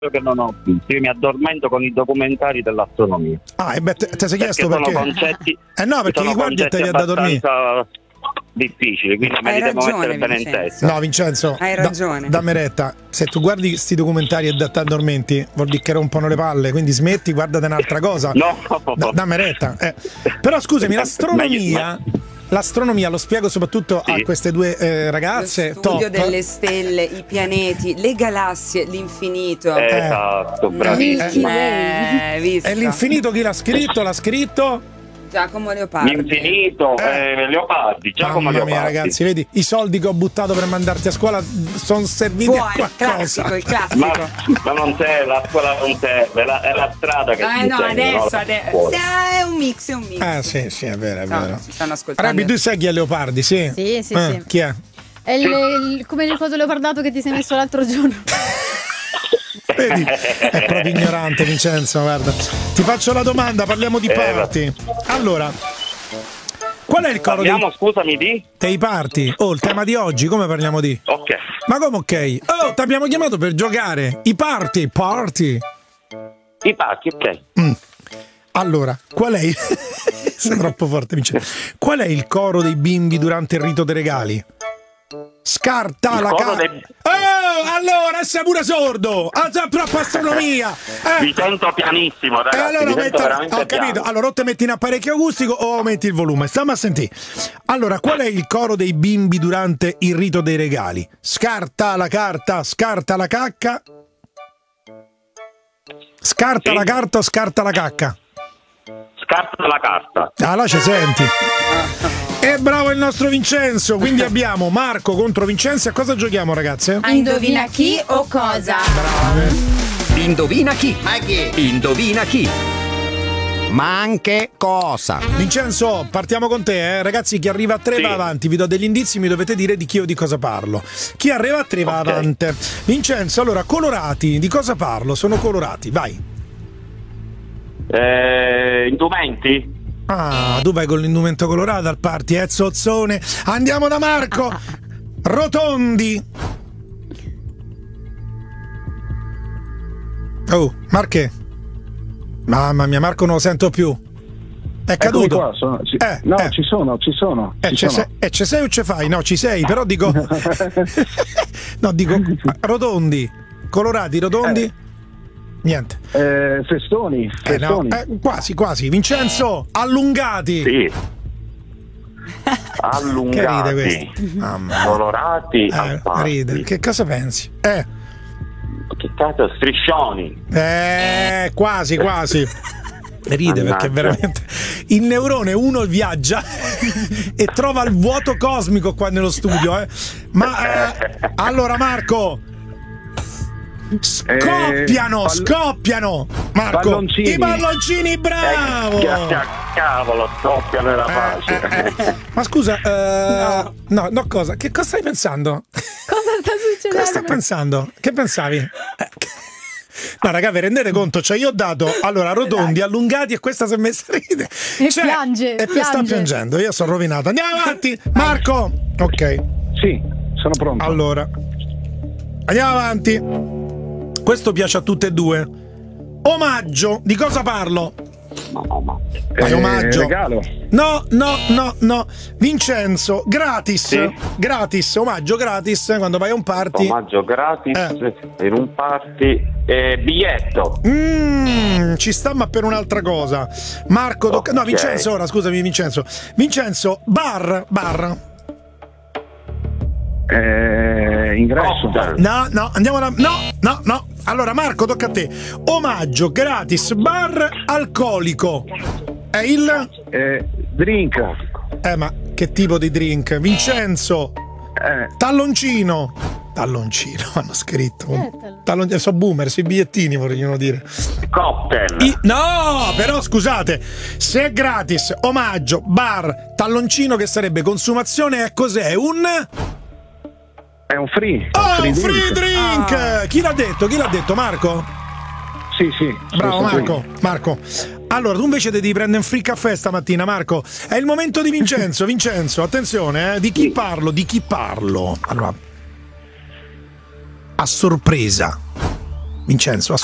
che non ho visto, io mi addormento con i documentari dell'astronomia. Ah, e beh, ti sei chiesto perché? Sono concetti, no, perché li guardi e te li ha da dormire. Difficili, quindi me li devo mettere bene in testa. No, Vincenzo, hai ragione. Dammi retta, se tu guardi questi documentari e ti addormenti, vuol dire che rompono le palle, quindi smetti, guardate un'altra cosa. No, dammi retta. Però scusami, l'astronomia lo spiego soprattutto a queste due ragazze. Lo studio top. delle stelle, i pianeti, le galassie, l'infinito. Esatto, bravissimo. Visto. E l'infinito chi l'ha scritto? L'ha scritto? Giacomo Leopardi. L'infinito, Leopardi, Giacomo Mamma Leopardi. mia, ragazzi, vedi, i soldi che ho buttato per mandarti a scuola sono serviti a qualcosa. Il classico. Ma non serve, la scuola non serve, è la strada che ti no, insegna, adesso. È un mix. Sì, è vero, è vero. Ci stanno ascoltando. Rabbi, tu sai chi è Leopardi, sì? Sì. Chi è? È come il coso leopardato che ti sei messo l'altro giorno. Vedi? È proprio ignorante, Vincenzo, guarda. Ti faccio la domanda, parliamo di party. Allora, qual è il coro scusami, dei party? Oh, il tema di oggi, come parliamo di? Ok. Ma come ok? Oh, ti abbiamo chiamato per giocare. I party. I party, ok. Allora, qual è sei troppo forte, Vincenzo. Qual è il coro dei bimbi durante il rito dei regali? Scarta la carta. Oh, allora sei pure sordo. Troppo astronomia. Vi sento pianissimo, ragazzi. Allora ho capito. Allora o te metti in apparecchio acustico o metti il volume. Stiamo a sentire. Allora, qual è il coro dei bimbi durante il rito dei regali? Scarta la carta, scarta la cacca. Scarta la carta o scarta la cacca? Scarta la carta. Ah, là ci senti. E bravo il nostro Vincenzo. Quindi abbiamo Marco contro Vincenzo. A cosa giochiamo, ragazze? A indovina chi o cosa. Brave. Indovina chi? Ma chi? Indovina chi? Ma anche cosa? Vincenzo, partiamo con te, ragazzi. Chi arriva a 3 va avanti. Vi do degli indizi, mi dovete dire di chi o di cosa parlo. Chi arriva a 3 va avanti. Vincenzo, allora, colorati, di cosa parlo? Sono colorati, vai. Indumenti? Ah, tu vai con l'indumento colorato al party, zozzone. Andiamo da Marco. Rotondi. Oh, Marche. Mamma mia, Marco non lo sento più. È caduto. Qua, ci sono. Ci sei o ci fai? No, ci sei, però dico no, dico rotondi. Colorati, rotondi. Niente. Festoni. No, quasi. Vincenzo, allungati. Sì. Allungati. Che ride questo? Colorati. Ride. Che cosa pensi? Che cazzo, striscioni. Quasi. Ride perché veramente il neurone uno viaggia e trova il vuoto cosmico qua nello studio. Ma allora Marco, scoppiano Marco, palloncini. I palloncini, bravo. Cavolo, scoppiano nella pace. Ma scusa, no, cosa? Che cosa stai pensando? Cosa sta succedendo? Cosa stai pensando? Che pensavi? No, raga, vi rendete conto? Cioè, io ho dato rotondi, allungati, e questa si è messa a ridere. Piange. Sta piangendo, io sono rovinato. Andiamo avanti, Marco. Ok. Sì, sono pronto. Allora, andiamo avanti. Questo piace a tutte e due. Omaggio, di cosa parlo? Omaggio. Regalo. No. Vincenzo, gratis. Sì. Gratis, omaggio gratis quando vai a un party. Omaggio gratis in un party. Biglietto. Ci sta, ma per un'altra cosa. Marco, no, Vincenzo, ora scusami, Vincenzo, bar. Ingresso. No, andiamo da. No. Allora, Marco, tocca a te. Omaggio gratis, bar alcolico. È il drink. Ma che tipo di drink? Vincenzo. Talloncino, hanno scritto. So boomer, sui bigliettini vogliono dire. Cocktail. No, però scusate, se è gratis, omaggio, bar, talloncino, che sarebbe consumazione, è cos'è? È un free. Un free drink. Chi l'ha detto? Marco? Sì. Bravo Marco. Allora, tu invece devi prendere un free caffè stamattina, Marco. È il momento di Vincenzo. Vincenzo, attenzione, di chi parlo? Allora, a sorpresa. Vincenzo,